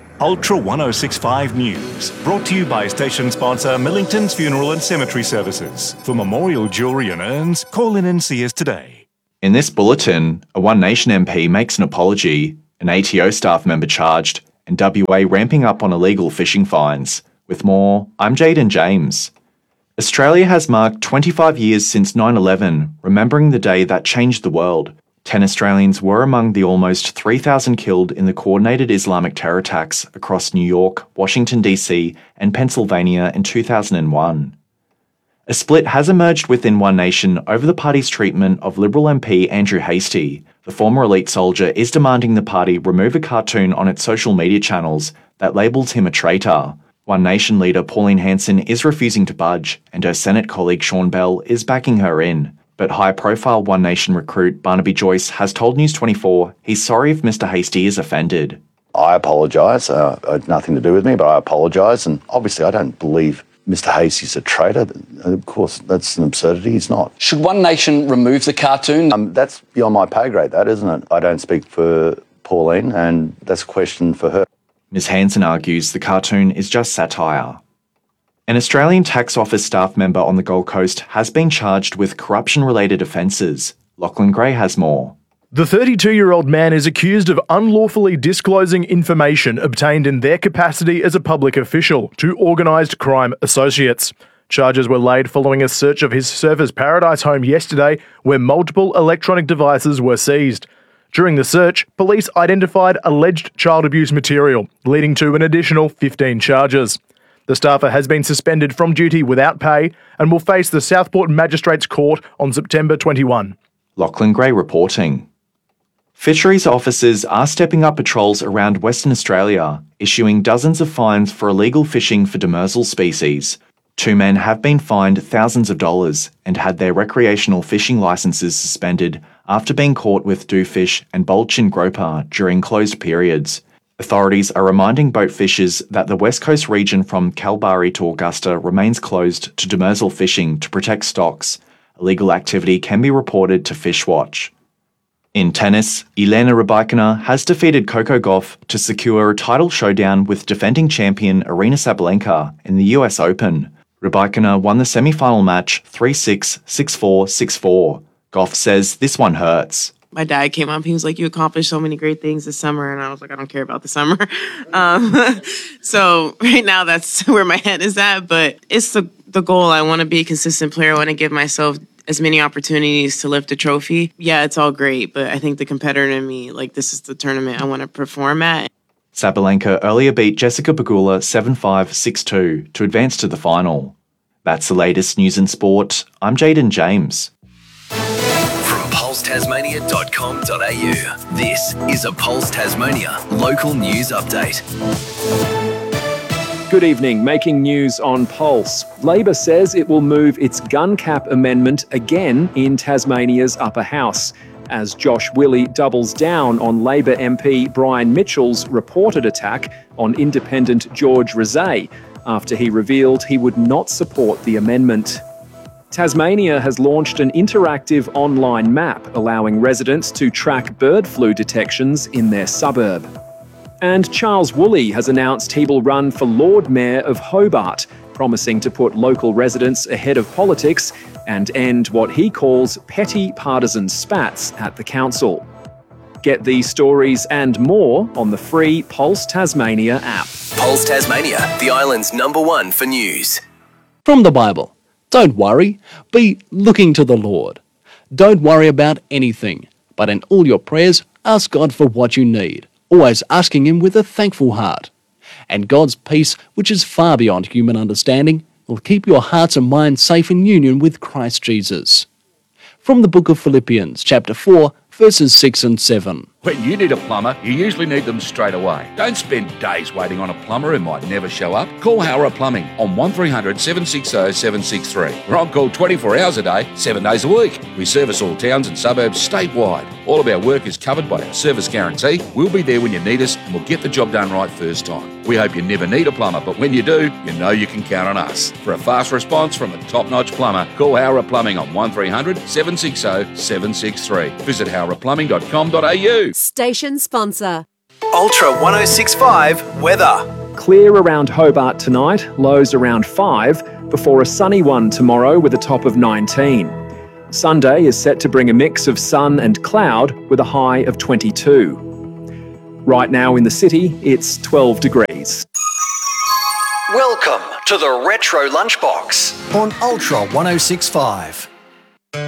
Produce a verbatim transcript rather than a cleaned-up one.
Ultra one oh six point five News, brought to you by station sponsor Millington's Funeral and Cemetery Services. For memorial jewellery and urns, call in and see us today. In this bulletin, a One Nation M P makes an apology, an A T O staff member charged, and W A ramping up on illegal fishing fines. With more, I'm Jaden James. Australia has marked twenty-five years since nine eleven, remembering the day that changed the world. Ten Australians were among the almost three thousand killed in the coordinated Islamic terror attacks across New York, Washington D C and Pennsylvania in two thousand one. A split has emerged within One Nation over the party's treatment of Liberal M P Andrew Hastie. The former elite soldier is demanding the party remove a cartoon on its social media channels that labels him a traitor. One Nation leader Pauline Hanson is refusing to budge, and her Senate colleague Sean Bell is backing her in. But high-profile One Nation recruit Barnaby Joyce has told News twenty-four he's sorry if Mister Hastie is offended. I apologise. Uh, it had nothing to do with me, but I apologise. And obviously I don't believe Mister Hastie's a traitor. Of course, that's an absurdity. He's not. Should One Nation remove the cartoon? Um, that's beyond my pay grade, that, isn't it? I don't speak for Pauline, and that's a question for her. Miz Hanson argues the cartoon is just satire. An Australian Tax Office staff member on the Gold Coast has been charged with corruption-related offences. Lachlan Gray has more. The thirty-two-year-old man is accused of unlawfully disclosing information obtained in their capacity as a public official to organised crime associates. Charges were laid following a search of his Surfers Paradise home yesterday, where multiple electronic devices were seized. During the search, police identified alleged child abuse material, leading to an additional fifteen charges. The staffer has been suspended from duty without pay and will face the Southport Magistrates Court on September twenty-first. Lachlan Gray reporting. Fisheries officers are stepping up patrols around Western Australia, issuing dozens of fines for illegal fishing for demersal species. Two men have been fined thousands of dollars and had their recreational fishing licences suspended after being caught with dewfish and bulchin groper during closed periods. Authorities are reminding boat fishers that the West Coast region from Kalbarri to Augusta remains closed to demersal fishing to protect stocks. Illegal activity can be reported to Fishwatch. In tennis, Elena Rybakina has defeated Coco Gauff to secure a title showdown with defending champion Aryna Sabalenka in the U S Open. Rybakina won the semi-final match three six, six four, six four. Gauff says this one hurts. My dad came up, he was like, you accomplished so many great things this summer. And I was like, I don't care about the summer. Um, so right now that's where my head is at. But it's the, the goal. I want to be a consistent player. I want to give myself as many opportunities to lift a trophy. Yeah, it's all great. But I think the competitor in me, like this is the tournament I want to perform at. Sabalenka earlier beat Jessica Pegula seven five, six two to advance to the final. That's the latest news in sport. I'm Jaden James. pulse tasmania dot com dot a u. This is a Pulse Tasmania local news update. Good evening. Making news on Pulse. Labor says it will move its gun cap amendment again in Tasmania's upper house, as Josh Willey doubles down on Labor M P Brian Mitchell's reported attack on independent George Rezay after he revealed he would not support the amendment. Tasmania has launched an interactive online map allowing residents to track bird flu detections in their suburb. And Charles Woolley has announced he will run for Lord Mayor of Hobart, promising to put local residents ahead of politics and end what he calls petty partisan spats at the council. Get these stories and more on the free Pulse Tasmania app. Pulse Tasmania, the island's number one for news. From the Bible. Don't worry, be looking to the Lord. Don't worry about anything, but in all your prayers, ask God for what you need, always asking Him with a thankful heart. And God's peace, which is far beyond human understanding, will keep your hearts and minds safe in union with Christ Jesus. From the book of Philippians, chapter four, verses six and seven. When you need a plumber, you usually need them straight away. Don't spend days waiting on a plumber who might never show up. Call Howrah Plumbing on one three hundred, seven six zero, seven six three. We're on call twenty-four hours a day, seven days a week. We service all towns and suburbs statewide. All of our work is covered by our service guarantee. We'll be there when you need us and we'll get the job done right first time. We hope you never need a plumber, but when you do, you know you can count on us. For a fast response from a top-notch plumber, call Howrah Plumbing on one three hundred, seven six zero, seven six three. Visit howrah plumbing dot com dot a u. Station sponsor. Ultra one oh six point five weather. Clear around Hobart tonight, lows around five, before a sunny one tomorrow with a top of nineteen. Sunday is set to bring a mix of sun and cloud with a high of twenty-two. Right now in the city, it's twelve degrees. Welcome to the Retro Lunchbox on Ultra one oh six point five.